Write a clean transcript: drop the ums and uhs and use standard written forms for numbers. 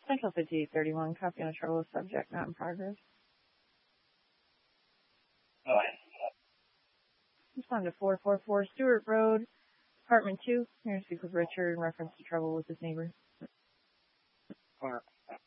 Central 5831, copy on a trouble subject, not in progress. Respond to 444 Stewart Road, Apartment 2. Here to speak with Richard in reference to trouble with his neighbor.